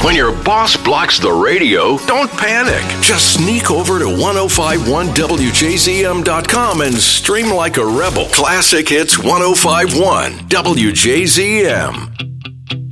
When your boss blocks the radio, don't panic. Just sneak over to 1051WJZM.com and stream like a rebel. Classic Hits 1051 WJZM.